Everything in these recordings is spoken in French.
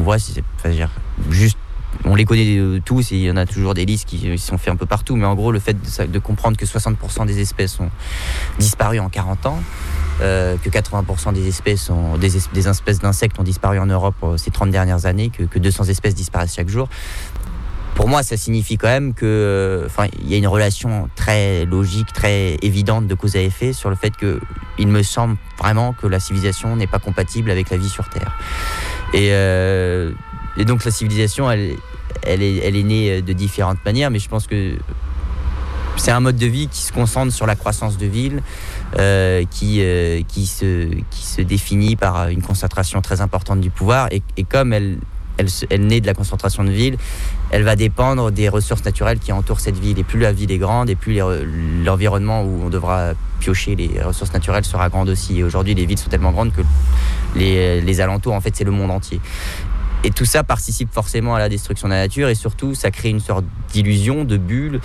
voit, juste, on les connaît tous et il y en a toujours des listes qui sont faites un peu partout, mais en gros le fait de comprendre que 60% des espèces ont disparu en 40 ans, que 80% des espèces des espèces d'insectes ont disparu en Europe ces 30 dernières années, que 200 espèces disparaissent chaque jour. Pour moi, ça signifie quand même que, il y a une relation très logique, très évidente de cause à effet sur le fait que il me semble vraiment que la civilisation n'est pas compatible avec la vie sur Terre. Et donc la civilisation, elle est née de différentes manières, mais je pense que c'est un mode de vie qui se concentre sur la croissance de ville, qui se définit par une concentration très importante du pouvoir, et comme elle naît de la concentration de ville, elle va dépendre des ressources naturelles qui entourent cette ville. Et plus la ville est grande, et plus l'environnement où on devra piocher les ressources naturelles sera grand aussi. Et aujourd'hui, les villes sont tellement grandes que les alentours, en fait, c'est le monde entier. Et tout ça participe forcément à la destruction de la nature, et surtout, ça crée une sorte d'illusion, de bulle,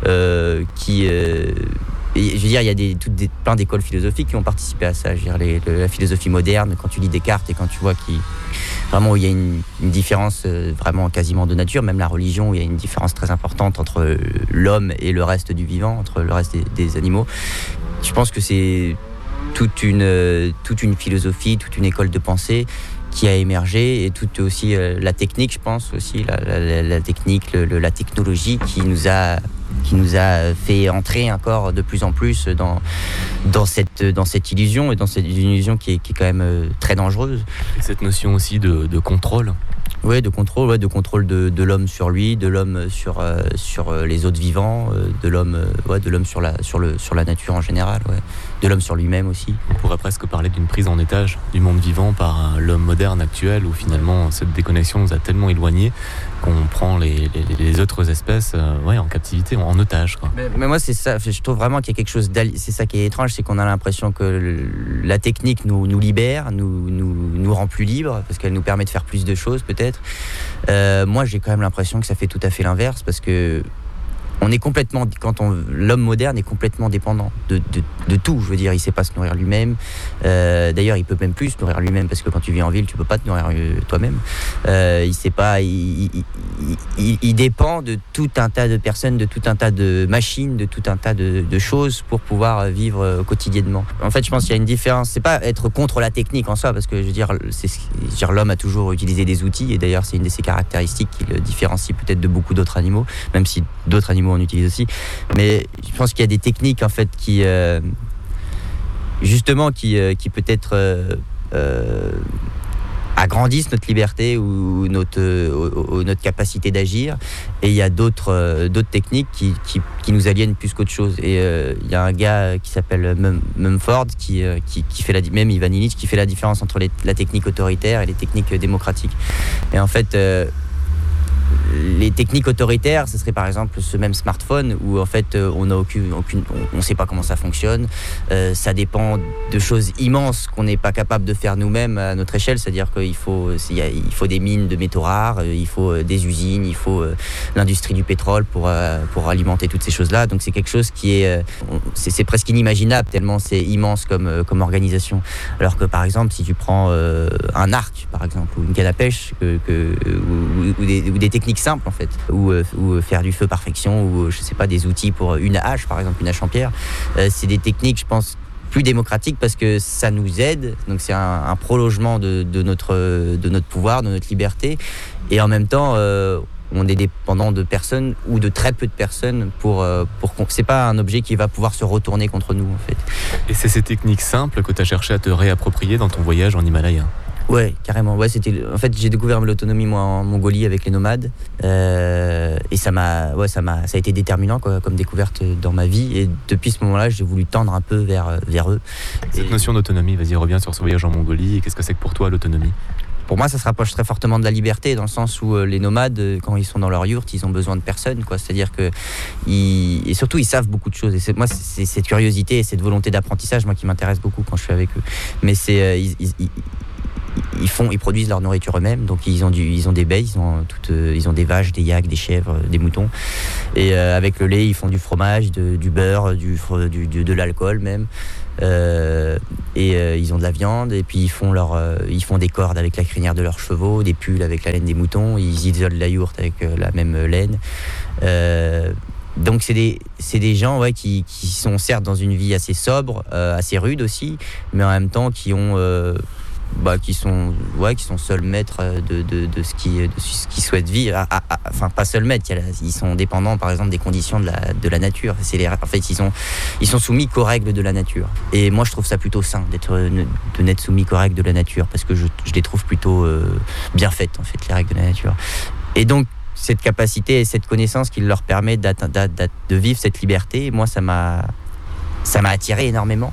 et je veux dire, il y a plein d'écoles philosophiques qui ont participé à ça. Je veux dire, la philosophie moderne, quand tu lis Descartes et quand tu vois vraiment il y a une différence vraiment quasiment de nature, même la religion, où il y a une différence très importante entre l'homme et le reste du vivant, entre le reste des animaux. Je pense que c'est toute une philosophie, toute une école de pensée qui a émergé, et toute aussi la technique, je pense aussi, la technique, la technologie qui nous a fait entrer encore de plus en plus dans cette illusion, et dans cette illusion qui est quand même très dangereuse. Et cette notion aussi de contrôle. Oui, de contrôle de l'homme sur lui, de l'homme sur les autres vivants, de l'homme sur la nature en général, de l'homme sur lui-même aussi. On pourrait presque parler d'une prise en étage du monde vivant par l'homme moderne actuel, où finalement cette déconnexion nous a tellement éloignés qu'on prend les autres espèces en captivité, en otage, quoi. Mais moi, c'est ça, je trouve vraiment qu'il y a quelque chose c'est ça qui est étrange, c'est qu'on a l'impression que la technique nous libère, nous rend plus libres, parce qu'elle nous permet de faire plus de choses peut-être. Moi, j'ai quand même l'impression que ça fait tout à fait l'inverse, parce que l'homme moderne est complètement dépendant de tout. Je veux dire, il sait pas se nourrir lui-même. D'ailleurs, il peut même plus se nourrir lui-même, parce que quand tu vis en ville, tu peux pas te nourrir toi-même. Il sait pas. Il dépend de tout un tas de personnes, de tout un tas de machines, de tout un tas de choses pour pouvoir vivre quotidiennement. En fait, je pense qu'il y a une différence. C'est pas être contre la technique en soi, parce que je veux dire, l'homme a toujours utilisé des outils, et d'ailleurs, c'est une de ses caractéristiques qui le différencie peut-être de beaucoup d'autres animaux, même si d'autres animaux on utilise aussi, mais je pense qu'il y a des techniques en fait qui peut-être agrandissent notre liberté ou notre capacité d'agir, et il y a d'autres techniques qui nous aliènent plus qu'autre chose. Et il y a un gars qui s'appelle Mumford qui fait même Ivan Illich, qui fait la différence entre la technique autoritaire et les techniques démocratiques. Et en fait, les techniques autoritaires, ce serait par exemple ce même smartphone où en fait on sait pas comment ça fonctionne. Ça dépend de choses immenses qu'on n'est pas capable de faire nous-mêmes à notre échelle. C'est-à-dire qu'il faut des mines de métaux rares, il faut des usines, il faut l'industrie du pétrole pour alimenter toutes ces choses-là. Donc c'est quelque chose qui c'est presque inimaginable tellement c'est immense comme organisation. Alors que par exemple, si tu prends un arc par exemple, ou une canne à pêche, ou des techniques simples en fait, ou faire du feu par friction, ou je sais pas, des outils pour une hache par exemple, une hache en pierre, c'est des techniques, je pense, plus démocratiques, parce que ça nous aide. Donc c'est un prolongement de notre pouvoir, de notre liberté, et en même temps on est dépendant de personnes, ou de très peu de personnes, c'est pas un objet qui va pouvoir se retourner contre nous en fait. Et c'est ces techniques simples que tu as cherché à te réapproprier dans ton voyage en Himalaya? Ouais, carrément. Ouais, en fait, j'ai découvert l'autonomie moi en Mongolie avec les nomades, et ça a été déterminant comme découverte dans ma vie. Et depuis ce moment-là, j'ai voulu tendre un peu vers eux. Cette notion d'autonomie, vas-y, reviens sur ce voyage en Mongolie. Et qu'est-ce que c'est que pour toi l'autonomie? Pour moi, ça se rapproche très fortement de la liberté, dans le sens où les nomades, quand ils sont dans leur yourte, ils ont besoin de personne, quoi. C'est-à-dire que et surtout, ils savent beaucoup de choses. Et c'est cette curiosité et cette volonté d'apprentissage, moi, qui m'intéresse beaucoup quand je suis avec eux. Mais ils produisent leur nourriture eux-mêmes, donc ils ont des baies, ils ont des vaches, des yaks, des chèvres, des moutons, et avec le lait ils font du fromage, du beurre, de l'alcool même, ils ont de la viande, et puis ils font des cordes avec la crinière de leurs chevaux, des pulls avec la laine des moutons, ils isolent la yourte avec la même laine. Donc c'est des gens qui sont certes dans une vie assez sobre, assez rude aussi, mais en même temps qui sont seuls maîtres de ce qu'ils souhaitent vivre. Enfin, pas seuls maîtres, ils sont dépendants par exemple des conditions de la nature. En fait, ils sont soumis qu'aux règles de la nature. Et moi je trouve ça plutôt sain de n'être soumis qu'aux règles de la nature, parce que je les trouve plutôt bien faites en fait, les règles de la nature. Et donc cette capacité et cette connaissance qui leur permet de vivre cette liberté, moi ça m'a attiré énormément.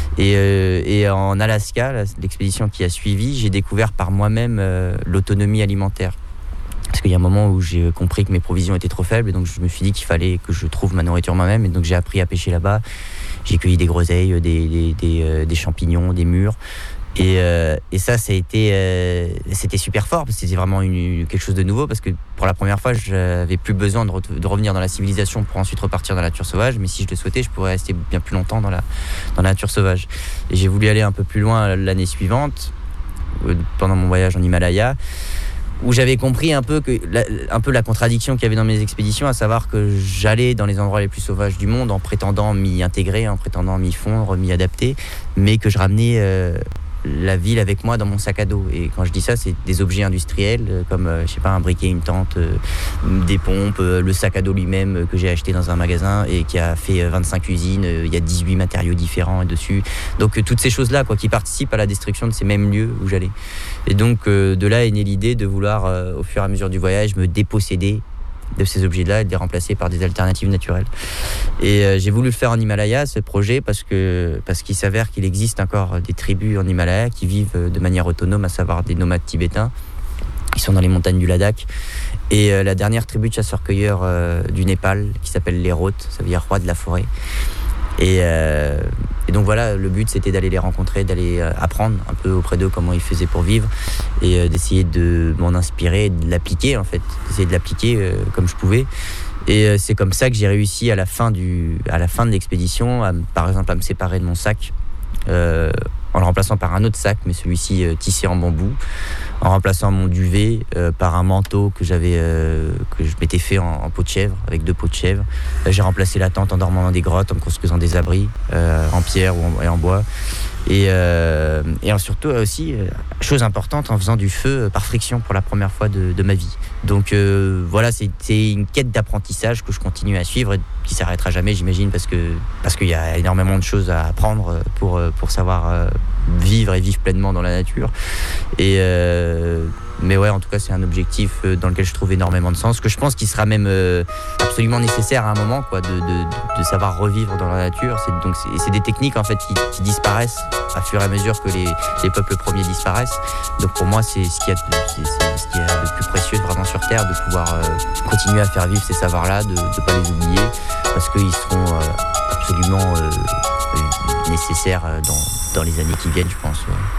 Et en Alaska, l'expédition qui a suivi, j'ai découvert par moi-même l'autonomie alimentaire. Parce qu'il y a un moment où j'ai compris que mes provisions étaient trop faibles, et donc je me suis dit qu'il fallait que je trouve ma nourriture moi-même, et donc j'ai appris à pêcher là-bas. J'ai cueilli des groseilles, des champignons, des mûres. Et ça a été c'était super fort, parce que c'était vraiment quelque chose de nouveau, parce que pour la première fois j'avais plus besoin de revenir dans la civilisation pour ensuite repartir dans la nature sauvage, mais si je le souhaitais je pourrais rester bien plus longtemps dans la nature sauvage. Et j'ai voulu aller un peu plus loin l'année suivante, pendant mon voyage en Himalaya, où j'avais compris un peu la contradiction qu'il y avait dans mes expéditions, à savoir que j'allais dans les endroits les plus sauvages du monde en prétendant m'y intégrer, en prétendant m'y fondre, m'y adapter, mais que je ramenais la ville avec moi dans mon sac à dos. Et quand je dis ça, c'est des objets industriels comme un briquet, une tente, des pompes, le sac à dos lui-même que j'ai acheté dans un magasin et qui a fait 25 usines, il y a 18 matériaux différents dessus. Donc toutes ces choses-là qui participent à la destruction de ces mêmes lieux où j'allais. Et donc de là est née l'idée de vouloir au fur et à mesure du voyage me déposséder de ces objets-là et de les remplacer par des alternatives naturelles. Et j'ai voulu le faire en Himalaya, ce projet, parce qu'il s'avère qu'il existe encore des tribus en Himalaya qui vivent de manière autonome, à savoir des nomades tibétains. Ils sont dans les montagnes du Ladakh. Et la dernière tribu de chasseurs-cueilleurs du Népal, qui s'appelle les Rotes, ça veut dire roi de la forêt. Et donc voilà, le but c'était d'aller les rencontrer, d'aller apprendre un peu auprès d'eux comment ils faisaient pour vivre, et d'essayer de m'en inspirer, de l'appliquer en fait, d'essayer de l'appliquer comme je pouvais. Et c'est comme ça que j'ai réussi à la fin de l'expédition, par exemple à me séparer de mon sac, en le remplaçant par un autre sac, mais celui-ci tissé en bambou, en remplaçant mon duvet par un manteau que je m'étais fait en peau de chèvre, avec 2 peaux de chèvre. J'ai remplacé la tente en dormant dans des grottes, en construisant des abris en pierre et en bois. Et surtout aussi, chose importante, en faisant du feu par friction pour la première fois de ma vie. Donc voilà, c'est une quête d'apprentissage que je continue à suivre et qui s'arrêtera jamais, j'imagine, parce qu'il y a énormément de choses à apprendre pour savoir vivre et vivre pleinement dans la nature. Mais ouais, en tout cas, c'est un objectif dans lequel je trouve énormément de sens, que je pense qu'il sera même absolument nécessaire à un moment, de savoir revivre dans la nature. C'est des techniques en fait qui disparaissent à fur et à mesure que les peuples premiers disparaissent. Donc pour moi, c'est ce qu'il y a de plus précieux vraiment sur Terre, de pouvoir continuer à faire vivre ces savoirs-là, de ne pas les oublier, parce qu'ils seront absolument nécessaires dans les années qui viennent, je pense. Ouais.